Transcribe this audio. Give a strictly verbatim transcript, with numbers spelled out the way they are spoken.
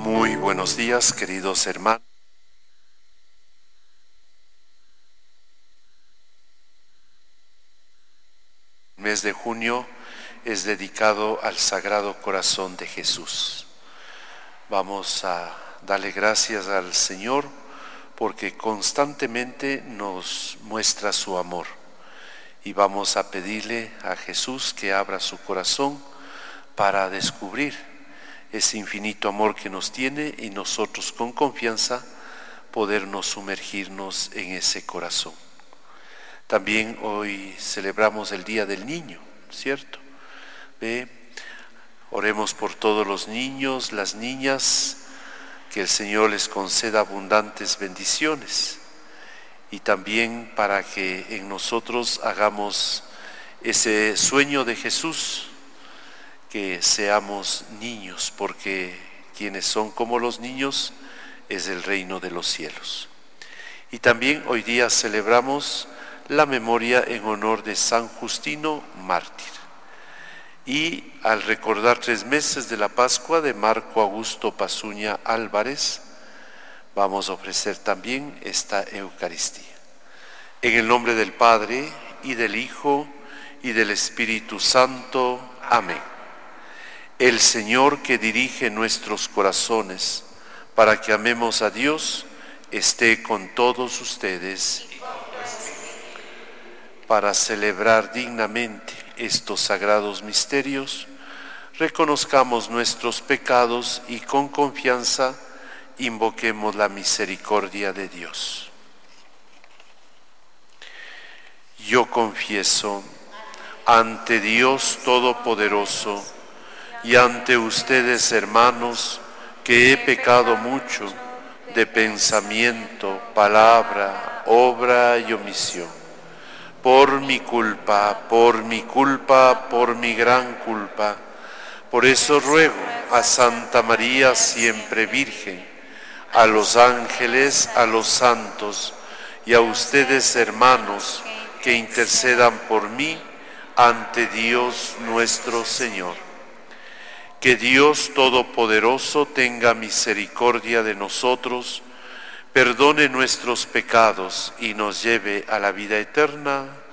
Muy buenos días, queridos hermanos. El mes de junio es dedicado al Sagrado Corazón de Jesús. Vamos a darle gracias al Señor porque constantemente nos muestra su amor. Y vamos a pedirle a Jesús que abra su corazón para descubrir ese infinito amor que nos tiene y nosotros con confianza podernos sumergirnos en ese corazón. También hoy celebramos el Día del Niño, ¿cierto? ¿Ve? Oremos por todos los niños, las niñas, que el Señor les conceda abundantes bendiciones y también para que en nosotros hagamos ese sueño de Jesús, que seamos niños, porque quienes son como los niños es el reino de los cielos. Y también hoy día celebramos la memoria en honor de San Justino, mártir. Y al recordar tres meses de la Pascua de Marco Augusto Pazuña Álvarez, vamos a ofrecer también esta Eucaristía. En el nombre del Padre, y del Hijo, y del Espíritu Santo. Amén. El Señor que dirige nuestros corazones para que amemos a Dios, esté con todos ustedes. Para celebrar dignamente estos sagrados misterios, reconozcamos nuestros pecados y con confianza invoquemos la misericordia de Dios. Yo confieso ante Dios Todopoderoso y ante ustedes, hermanos, que he pecado mucho de pensamiento, palabra, obra y omisión. Por mi culpa, por mi culpa, por mi gran culpa. Por eso ruego a Santa María siempre Virgen, a los ángeles, a los santos y a ustedes, hermanos, que intercedan por mí ante Dios nuestro Señor. Que Dios Todopoderoso tenga misericordia de nosotros, perdone nuestros pecados y nos lleve a la vida eterna.